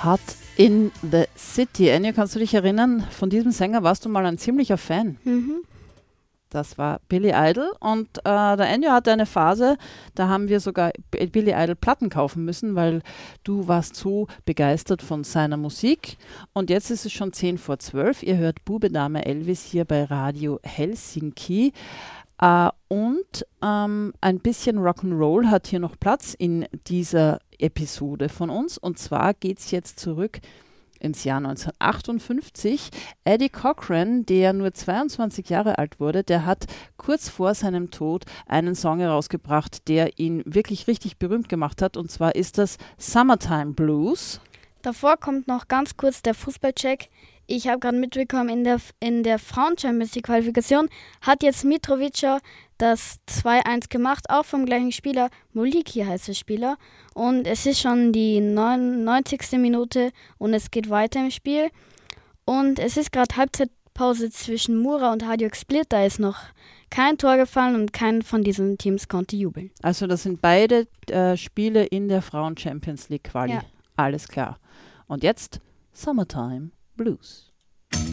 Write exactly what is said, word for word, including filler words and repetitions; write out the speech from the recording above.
Hot in the City. Enya, kannst du dich erinnern, von diesem Sänger warst du mal ein ziemlicher Fan. Mhm. Das war Billy Idol und äh, der Enya hatte eine Phase, da haben wir sogar B- Billy Idol Platten kaufen müssen, weil du warst so begeistert von seiner Musik. Und jetzt ist es schon zehn vor zwölf. Ihr hört Bube Dame Elvis hier bei Radio Helsinki. Uh, und ähm, ein bisschen Rock'n'Roll hat hier noch Platz in dieser Episode von uns. Und zwar geht es jetzt zurück ins Jahr neunzehnhundertachtundfünfzig. Eddie Cochran, der nur zweiundzwanzig Jahre alt wurde, der hat kurz vor seinem Tod einen Song herausgebracht, der ihn wirklich richtig berühmt gemacht hat. Und zwar ist das Summertime Blues. Davor kommt noch ganz kurz der Fußballcheck. Ich habe gerade mitbekommen, in der, in der Frauen-Champions League-Qualifikation hat jetzt Mitrovica das zwei eins gemacht, auch vom gleichen Spieler. Moliki heißt der Spieler. Und es ist schon die neunundneunzigste Minute und es geht weiter im Spiel. Und es ist gerade Halbzeitpause zwischen Mura und Hajduk Split. Da ist noch kein Tor gefallen und kein von diesen Teams konnte jubeln. Also das sind beide äh, Spiele in der Frauen-Champions League-Quali. Ja. Alles klar. Und jetzt Summertime Blues.